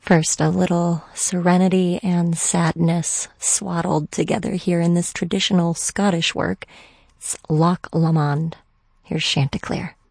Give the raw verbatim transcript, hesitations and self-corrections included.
First, a little serenity and sadness swaddled together here in this traditional Scottish work. It's Loch Lomond. Here's Chanticleer.